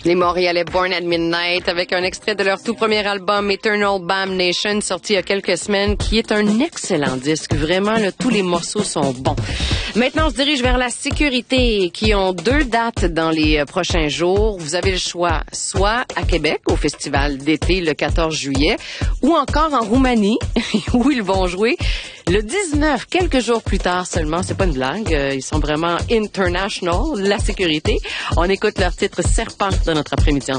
Les Montréalais Born at Midnight avec un extrait de leur tout premier album Eternal Bam Nation sorti il y a quelques semaines qui est un excellent disque. Vraiment, là, tous les morceaux sont bons. Maintenant, on se dirige vers la sécurité qui ont 2 dates dans les prochains jours. Vous avez le choix soit à Québec au festival d'été le 14 juillet ou encore en Roumanie où ils vont jouer le 19, quelques jours plus tard seulement. C'est pas une blague. Ils sont vraiment international, la sécurité. On écoute leur titre Serpent de notre après-midi.